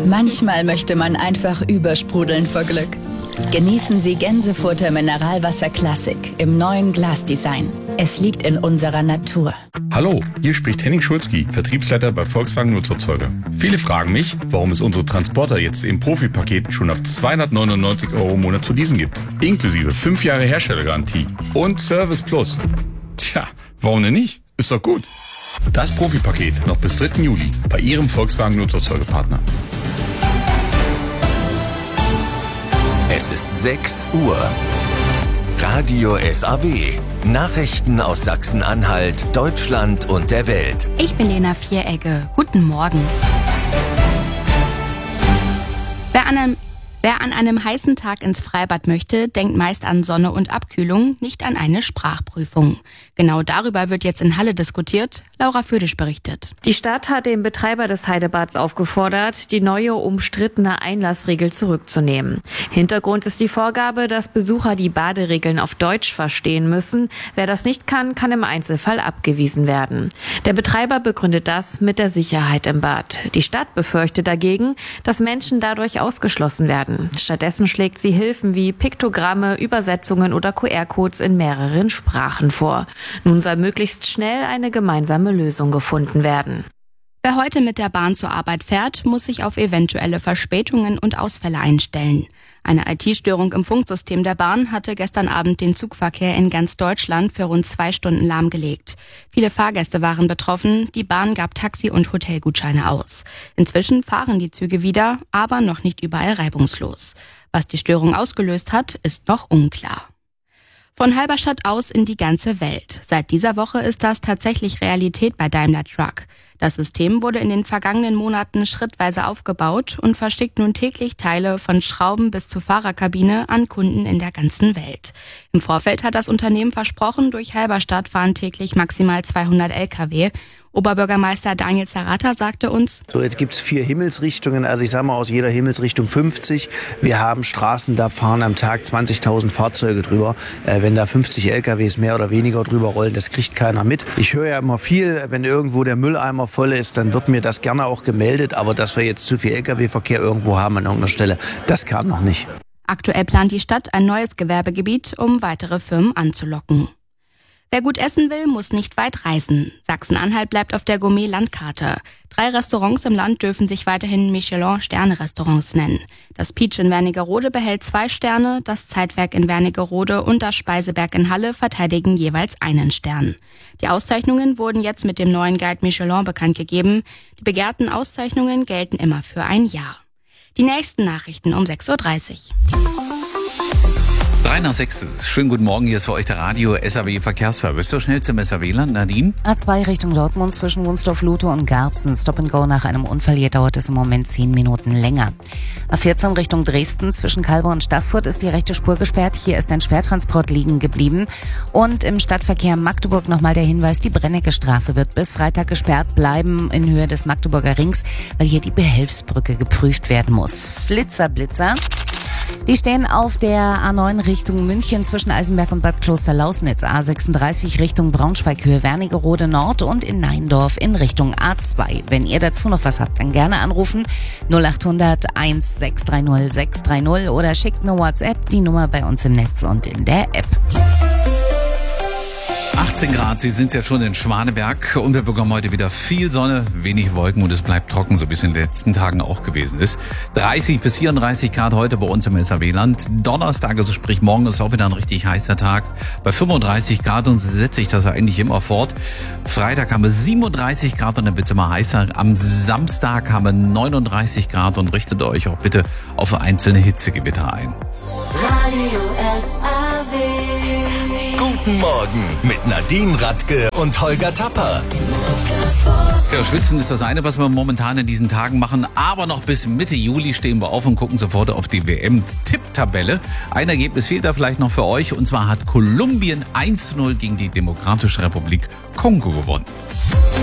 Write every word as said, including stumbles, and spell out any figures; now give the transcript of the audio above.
Manchmal möchte man einfach übersprudeln vor Glück. Genießen Sie Gänsefurter Mineralwasser Classic im neuen Glasdesign. Es liegt in unserer Natur. Hallo, hier spricht Henning Schulzki, Vertriebsleiter bei Volkswagen Nutzerzeuger. Viele fragen mich, warum es unsere Transporter jetzt im Profipaket schon ab zweihundertneunundneunzig Euro im Monat zu leasen gibt. Inklusive fünf Jahre Herstellergarantie und Service Plus. Tja, warum denn nicht? Ist doch gut. Das Profipaket noch bis dritten Juli bei Ihrem Volkswagen Nutzerzeugerpartner. Es ist sechs Uhr. Radio S A W. Nachrichten aus Sachsen-Anhalt, Deutschland und der Welt. Ich bin Lena Vieregge. Guten Morgen. Wer an einem Wer an einem heißen Tag ins Freibad möchte, denkt meist an Sonne und Abkühlung, nicht an eine Sprachprüfung. Genau darüber wird jetzt in Halle diskutiert. Laura Födisch berichtet. Die Stadt hat den Betreiber des Heidebads aufgefordert, die neue umstrittene Einlassregel zurückzunehmen. Hintergrund ist die Vorgabe, dass Besucher die Baderegeln auf Deutsch verstehen müssen. Wer das nicht kann, kann im Einzelfall abgewiesen werden. Der Betreiber begründet das mit der Sicherheit im Bad. Die Stadt befürchtet dagegen, dass Menschen dadurch ausgeschlossen werden. Stattdessen schlägt sie Hilfen wie Piktogramme, Übersetzungen oder Q R-Codes in mehreren Sprachen vor. Nun soll möglichst schnell eine gemeinsame Lösung gefunden werden. Wer heute mit der Bahn zur Arbeit fährt, muss sich auf eventuelle Verspätungen und Ausfälle einstellen. Eine I T-Störung im Funksystem der Bahn hatte gestern Abend den Zugverkehr in ganz Deutschland für rund zwei Stunden lahmgelegt. Viele Fahrgäste waren betroffen, die Bahn gab Taxi- und Hotelgutscheine aus. Inzwischen fahren die Züge wieder, aber noch nicht überall reibungslos. Was die Störung ausgelöst hat, ist noch unklar. Von Halberstadt aus in die ganze Welt. Seit dieser Woche ist das tatsächlich Realität bei Daimler Truck. Das System wurde in den vergangenen Monaten schrittweise aufgebaut und verschickt nun täglich Teile von Schrauben bis zur Fahrerkabine an Kunden in der ganzen Welt. Im Vorfeld hat das Unternehmen versprochen, durch Halberstadt fahren täglich maximal zweihundert L K W. Oberbürgermeister Daniel Zerrata sagte uns: So, jetzt gibt's vier Himmelsrichtungen, also ich sage mal aus jeder Himmelsrichtung fünfzig. Wir haben Straßen, da fahren am Tag zwanzigtausend Fahrzeuge drüber. Äh, wenn da fünfzig L K Ws mehr oder weniger drüber rollen, das kriegt keiner mit. Ich höre ja immer viel, wenn irgendwo der Mülleimer voll ist, dann wird mir das gerne auch gemeldet. Aber dass wir jetzt zu viel L K W-Verkehr irgendwo haben an irgendeiner Stelle, das kam noch nicht. Aktuell plant die Stadt ein neues Gewerbegebiet, um weitere Firmen anzulocken. Wer gut essen will, muss nicht weit reisen. Sachsen-Anhalt bleibt auf der Gourmet-Landkarte. Drei Restaurants im Land dürfen sich weiterhin Michelin-Sterne-Restaurants nennen. Das Peach in Wernigerode behält zwei Sterne, das Zeitwerk in Wernigerode und das Speiseberg in Halle verteidigen jeweils einen Stern. Die Auszeichnungen wurden jetzt mit dem neuen Guide Michelin bekannt gegeben. Die begehrten Auszeichnungen gelten immer für ein Jahr. Die nächsten Nachrichten um sechs Uhr dreißig. Drei nach sechs. Schönen guten Morgen, hier ist für euch der Radio S A W Verkehrsservice. So schnell zum S A W-Land, Nadine? A zwei Richtung Dortmund zwischen Wunsdorf-Lute und Garbsen. Stop and Go nach einem Unfall. Hier dauert es im Moment zehn Minuten länger. A vierzehn Richtung Dresden zwischen Calbe und Staßfurt ist die rechte Spur gesperrt. Hier ist ein Schwertransport liegen geblieben. Und im Stadtverkehr Magdeburg nochmal der Hinweis, die Brennecke Straße wird bis Freitag gesperrt bleiben in Höhe des Magdeburger Rings, weil hier die Behelfsbrücke geprüft werden muss. Flitzer, Blitzer. Die stehen auf der A neun Richtung München zwischen Eisenberg und Bad Klosterlausnitz, A sechsunddreißig Richtung Braunschweig Höhe Wernigerode Nord und in Neindorf in Richtung A zwei. Wenn ihr dazu noch was habt, dann gerne anrufen null acht hundert eins sechs drei null sechs drei null oder schickt eine WhatsApp, die Nummer bei uns im Netz und in der App. achtzehn Grad, Sie sind ja schon in Schwaneberg und wir bekommen heute wieder viel Sonne, wenig Wolken und es bleibt trocken, so wie es in den letzten Tagen auch gewesen ist. dreißig bis vierunddreißig Grad heute bei uns im S A W-Land. Donnerstag, also sprich morgen, ist auch wieder ein richtig heißer Tag. Bei fünfunddreißig Grad und setze ich das eigentlich immer fort. Freitag haben wir siebenunddreißig Grad und dann wird es immer heißer. Am Samstag haben wir neununddreißig Grad und richtet euch auch bitte auf einzelne Hitzegewitter ein. Radio S A W. Guten Morgen mit Nadine Radke und Holger Tapper. Ja, schwitzen ist das eine, was wir momentan in diesen Tagen machen. Aber noch bis Mitte Juli stehen wir auf und gucken sofort auf die W M-Tipptabelle. Ein Ergebnis fehlt da vielleicht noch für euch. Und zwar hat Kolumbien eins zu null gegen die Demokratische Republik Kongo gewonnen.